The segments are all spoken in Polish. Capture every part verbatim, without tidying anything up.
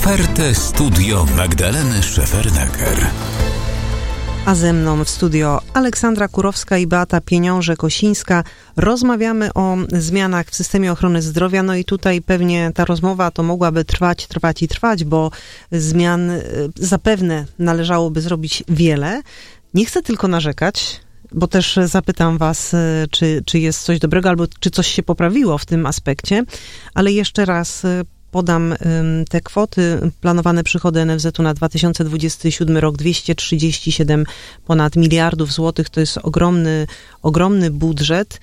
Ofertę Studio Magdaleny Szefernaker. A ze mną w studio Aleksandra Kurowska i Beata Pieniążek-Osińska. Rozmawiamy o zmianach w systemie ochrony zdrowia. No i tutaj pewnie ta rozmowa to mogłaby trwać, trwać i trwać, bo zmian zapewne należałoby zrobić wiele. Nie chcę tylko narzekać, bo też zapytam was, czy, czy jest coś dobrego, albo czy coś się poprawiło w tym aspekcie, ale jeszcze raz podam te kwoty. Planowane przychody N F Z-u na dwa tysiące dwudziesty siódmy rok dwieście trzydzieści siedem ponad miliardów złotych. To jest ogromny, ogromny budżet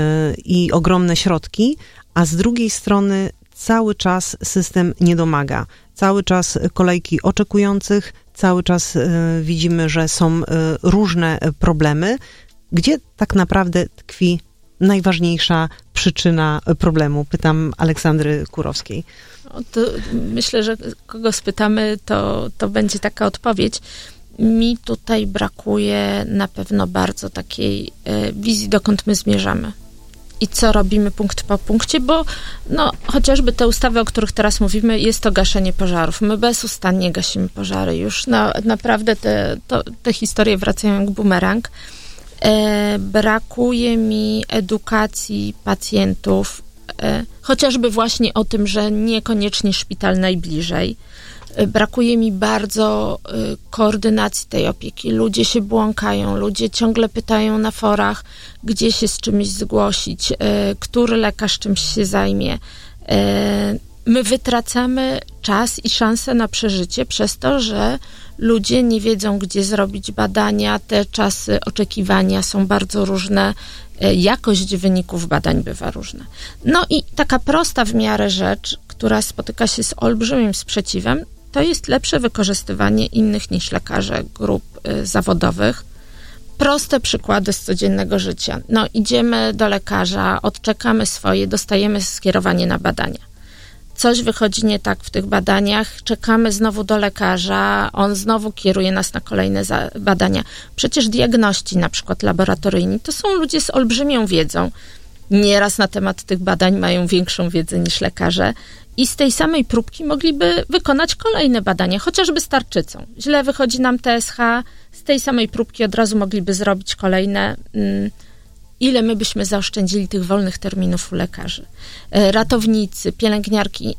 i ogromne środki, a z drugiej strony cały czas system nie domaga. Cały czas kolejki oczekujących, cały czas widzimy, że są różne problemy. Gdzie tak naprawdę tkwi najważniejsza przyczyna problemu? Pytam Aleksandry Kurowskiej. No to myślę, że kogo spytamy, to, to będzie taka odpowiedź. Mi tutaj brakuje na pewno bardzo takiej e, wizji, dokąd my zmierzamy i co robimy punkt po punkcie, bo no, chociażby te ustawy, o których teraz mówimy, jest to gaszenie pożarów. My bezustannie gasimy pożary. Już na, naprawdę te, to, te historie wracają jak bumerang. E, brakuje mi edukacji pacjentów, e, chociażby właśnie o tym, że niekoniecznie szpital najbliżej. E, brakuje mi bardzo e, koordynacji tej opieki. Ludzie się błąkają, ludzie ciągle pytają na forach, gdzie się z czymś zgłosić, e, który lekarz czymś się zajmie. E, my wytracamy czas i szansę na przeżycie przez to, że ludzie nie wiedzą, gdzie zrobić badania, te czasy oczekiwania są bardzo różne, jakość wyników badań bywa różna. No i taka prosta w miarę rzecz, która spotyka się z olbrzymim sprzeciwem, to jest lepsze wykorzystywanie innych niż lekarze grup y, zawodowych. Proste przykłady z codziennego życia. No idziemy do lekarza, odczekamy swoje, dostajemy skierowanie na badania. Coś wychodzi nie tak w tych badaniach, czekamy znowu do lekarza, on znowu kieruje nas na kolejne za- badania. Przecież diagności, na przykład laboratoryjni, to są ludzie z olbrzymią wiedzą. Nieraz na temat tych badań mają większą wiedzę niż lekarze i z tej samej próbki mogliby wykonać kolejne badania, chociażby z tarczycą. Źle wychodzi nam T S H, z tej samej próbki od razu mogliby zrobić kolejne. Mm, Ile my byśmy zaoszczędzili tych wolnych terminów u lekarzy. Ratownicy, pielęgniarki.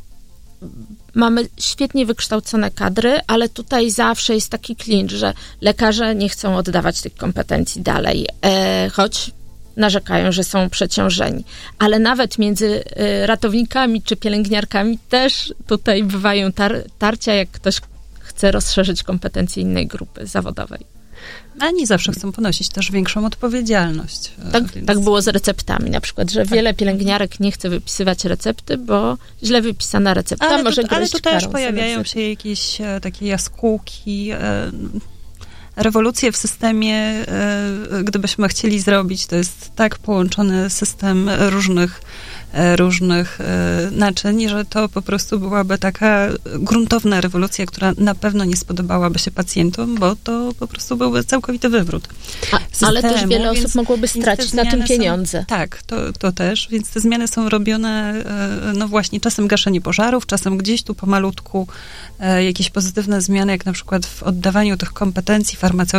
Mamy świetnie wykształcone kadry, ale tutaj zawsze jest taki klincz, że lekarze nie chcą oddawać tych kompetencji dalej, e, choć narzekają, że są przeciążeni. Ale nawet między e, ratownikami czy pielęgniarkami też tutaj bywają tar- tarcia, jak ktoś chce rozszerzyć kompetencje innej grupy zawodowej. A nie zawsze chcą ponosić też większą odpowiedzialność. Tak, więc... tak było z receptami na przykład, że tak. Wiele pielęgniarek nie chce wypisywać recepty, bo źle wypisana recepta ale może tu, Ale tu też karą pojawiają się jakieś e, takie jaskółki, e, rewolucje w systemie, e, gdybyśmy chcieli zrobić, to jest tak połączony system różnych różnych e, naczyń, że to po prostu byłaby taka gruntowna rewolucja, która na pewno nie spodobałaby się pacjentom, bo to po prostu byłby całkowity wywrót A, systemu, ale też wiele więc, osób mogłoby stracić na tym pieniądze. Są, tak, to, to też, więc te zmiany są robione e, no właśnie czasem gaszenie pożarów, czasem gdzieś tu pomalutku e, jakieś pozytywne zmiany, jak na przykład w oddawaniu tych kompetencji farmaceutycznych